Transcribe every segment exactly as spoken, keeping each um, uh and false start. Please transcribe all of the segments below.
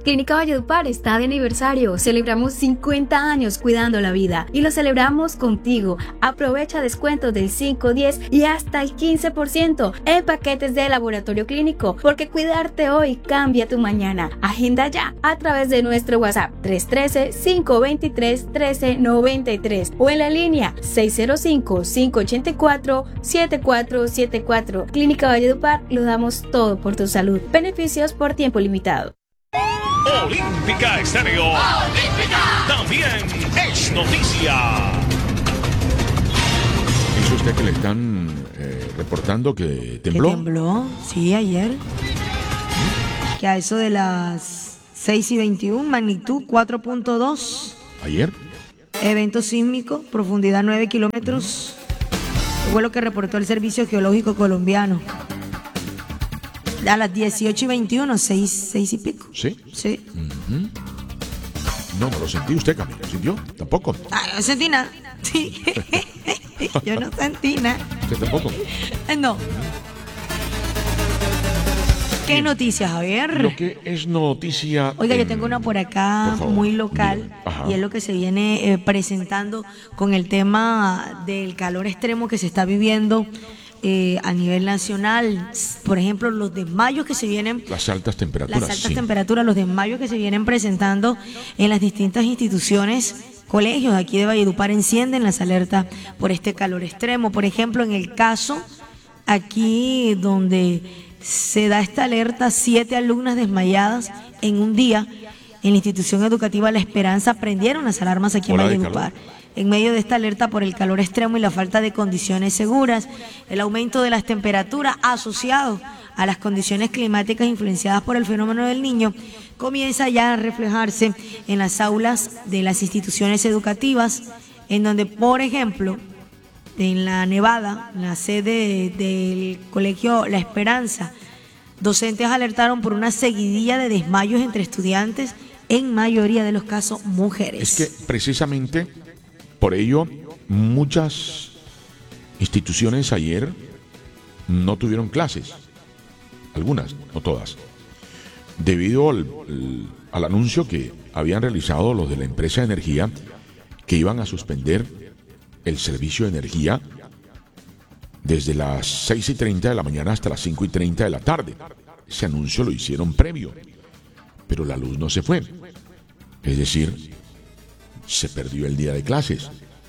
Clínica Valledupar está de aniversario. Celebramos cincuenta años cuidando la vida y lo celebramos contigo. Aprovecha descuentos del cinco, diez y hasta el quince por ciento en paquetes de laboratorio clínico, porque cuidarte hoy cambia tu mañana. Agenda ya a través de nuestro WhatsApp tres uno tres, cinco dos tres, uno tres nueve tres o en la línea seis cero cinco, cinco ocho cuatro, siete cuatro siete cuatro. Clínica Valledupar, lo damos todo por tu salud. Beneficios por tiempo limitado. Olímpica Estéreo. Olímpica. También es noticia. ¿Dice usted que le están eh, reportando que tembló? ¿Que tembló? Sí, ayer. ¿Mm? Que a eso de las seis y veintiuno, magnitud cuatro punto dos. ¿Ayer? Evento sísmico, profundidad nueve kilómetros. ¿Mm? Fue lo que reportó el Servicio Geológico Colombiano. A las dieciocho y veintiuno, seis, seis y pico. ¿Sí? Sí. Uh-huh. No, no lo sentí usted, Camila. ¿Lo sintió? ¿Tampoco? Ah, yo no sentí nada. Sí. Yo no sentí nada. ¿Usted tampoco? No. ¿Qué Bien. Noticias, Javier? Lo que es noticia... Oiga, en... yo tengo una por acá por muy local y es lo que se viene eh, presentando con el tema del calor extremo que se está viviendo Eh, a nivel nacional. Por ejemplo, los desmayos que se vienen, las altas temperaturas, las altas sí. temperaturas, los desmayos que se vienen presentando en las distintas instituciones, colegios aquí de Valledupar encienden las alertas por este calor extremo. Por ejemplo, en el caso aquí donde se da esta alerta, siete alumnas desmayadas en un día en la institución educativa La Esperanza prendieron las alarmas aquí en Valledupar. En medio de esta alerta por el calor extremo y la falta de condiciones seguras, el aumento de las temperaturas asociado a las condiciones climáticas influenciadas por el fenómeno del Niño comienza ya a reflejarse en las aulas de las instituciones educativas, en donde, por ejemplo, en la Nevada, en la sede del colegio La Esperanza, docentes alertaron por una seguidilla de desmayos entre estudiantes, en mayoría de los casos mujeres. Es que precisamente... Por ello, muchas instituciones ayer no tuvieron clases, algunas, no todas, debido al, al anuncio que habían realizado los de la empresa de energía que iban a suspender el servicio de energía desde las seis y treinta de la mañana hasta las cinco y treinta de la tarde. Ese anuncio lo hicieron previo, pero la luz no se fue. Es decir, se perdió el día de clases.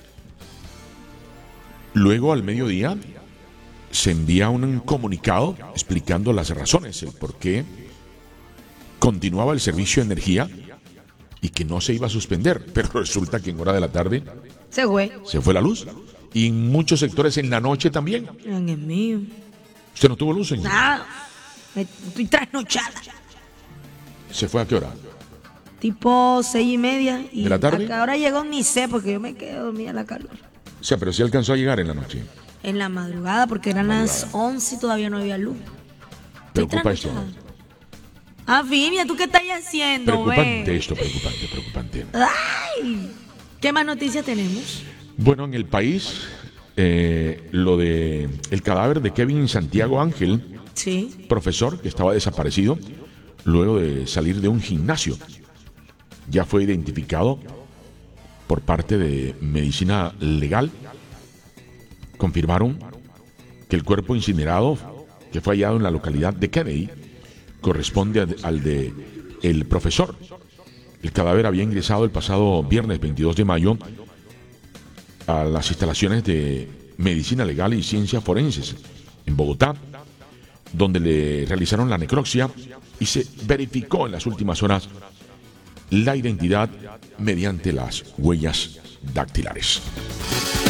Luego, al mediodía, se envía un comunicado explicando las razones, el por qué continuaba el servicio de energía y que no se iba a suspender. Pero resulta que en hora de la tarde se fue. Se fue la luz. Y en muchos sectores en la noche también. En el mío. ¿Usted no tuvo luz, señor? Nada. Estoy trasnochada. ¿Se fue a qué hora? Tipo seis y media. Y ¿de la tarde? Ahora llegó ni sé porque yo me quedé dormida en la calor. O sea, pero sí alcanzó a llegar en la noche. En la madrugada, porque eran las once y todavía no había luz. Preocupa esto. Ah, Fimia, ¿tú qué estás haciendo, Preocupante ve? esto, preocupante, preocupante. Ay, ¿qué más noticias tenemos? Bueno, en el país, eh, lo de el cadáver de Kevin Santiago Ángel, sí, profesor que estaba desaparecido luego de salir de un gimnasio, ya fue identificado por parte de Medicina Legal. Confirmaron que el cuerpo incinerado que fue hallado en la localidad de Kennedy corresponde al de el profesor. El cadáver había ingresado el pasado viernes veintidós de mayo a las instalaciones de Medicina Legal y Ciencias Forenses en Bogotá, donde le realizaron la necropsia y se verificó en las últimas horas la identidad mediante las huellas dactilares.